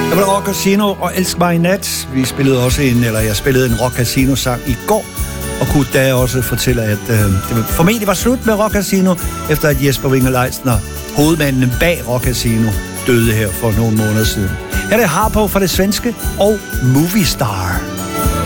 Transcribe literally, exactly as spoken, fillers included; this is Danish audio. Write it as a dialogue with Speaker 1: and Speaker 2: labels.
Speaker 1: Det var Rock Casino og Elsk mig i nat. Vi spillede også en, eller jeg spillede en Rock Casino sang i går, og kunne da også fortælle, at øh, det formentlig var slut med Rock Casino, efter at Jesper Winger Leisner, hovedmanden bag Rock Casino, døde her for nogle måneder siden. Her er det Harpo fra det svenske og Movie Star.